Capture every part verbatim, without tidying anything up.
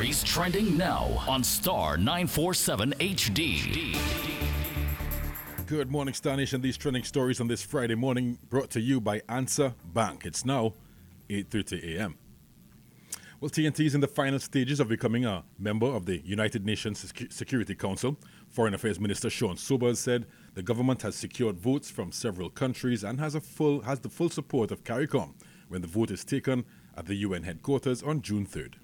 stories trending now on Star nine forty-seven H D. Good morning, Star Nation. These trending stories on this Friday morning brought to you by Answer Bank. It's now eight thirty a.m. Well, T N T is in the final stages of becoming a member of the United Nations Security Council. Foreign Affairs Minister Sean Sobers said the government has secured votes from several countries and has a full has the full support of CARICOM when the vote is taken at the U N headquarters on June third.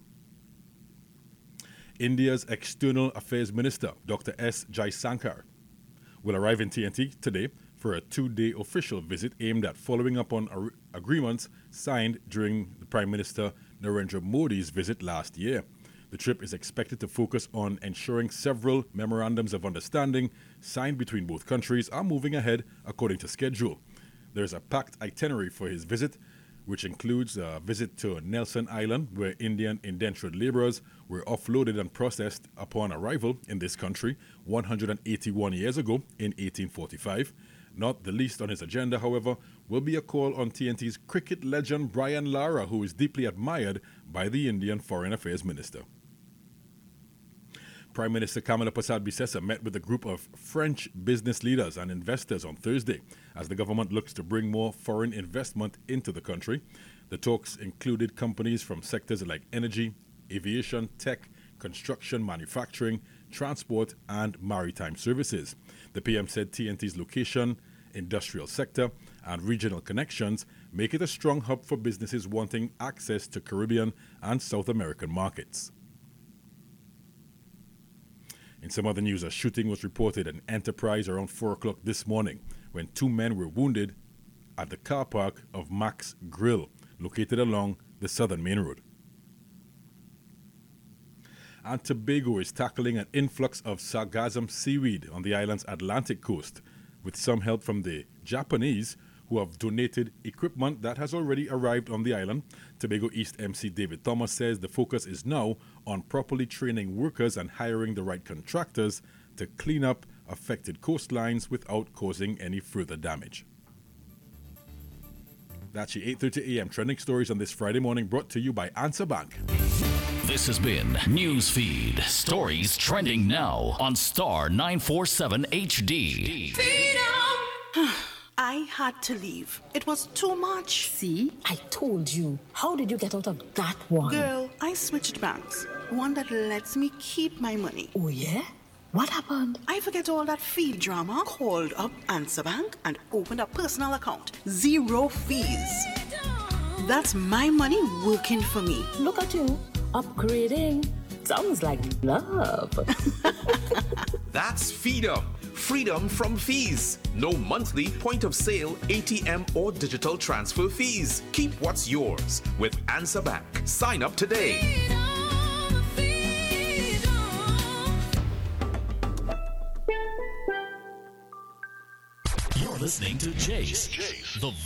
India's External Affairs Minister, Doctor S. Jaisankar, will arrive in T N T today for a two-day official visit aimed at following up on ar- agreements signed during the Prime Minister Narendra Modi's visit last year. The trip is expected to focus on ensuring several memorandums of understanding signed between both countries are moving ahead according to schedule. There is a packed itinerary for his visit, which includes a visit to Nelson Island, where Indian indentured laborers were offloaded and processed upon arrival in this country one hundred eighty-one years ago in eighteen forty-five. Not the least on his agenda, however, will be a call on T N T's cricket legend Brian Lara, who is deeply admired by the Indian Foreign Affairs Minister. Prime Minister Kamala Persad-Bissessar met with a group of French business leaders and investors on Thursday as the government looks to bring more foreign investment into the country. The talks included companies from sectors like energy, aviation, tech, construction, manufacturing, transport, and maritime services. The P M said T N T's location, industrial sector, and regional connections make it a strong hub for businesses wanting access to Caribbean and South American markets. In some other news, a shooting was reported at Enterprise around four o'clock this morning when two men were wounded at the car park of Max Grill, located along the southern main road. And Tobago is tackling an influx of sargassum seaweed on the island's Atlantic coast, with some help from the Japanese, who have donated equipment that has already arrived on the island. Tobago East M C David Thomas says the focus is now on properly training workers and hiring the right contractors to clean up affected coastlines without causing any further damage. That's your eight thirty a.m. trending stories on this Friday morning, brought to you by Answer Bank. This has been Newsfeed, stories trending now on Star nine forty-seven H D. Freedom! I had to leave. It was too much. See, I told you. How did you get out of that one? Girl, I switched banks. One that lets me keep my money. Oh, yeah? What happened? I forget all that fee drama. Called up Answer Bank and opened a personal account. Zero fees. That's my money working for me. Look at you, upgrading. Sounds like love. That's Freedom. Freedom from fees. No monthly point of sale, A T M, or digital transfer fees. Keep what's yours with Answer Bank. Sign up today. You're listening to Jace, the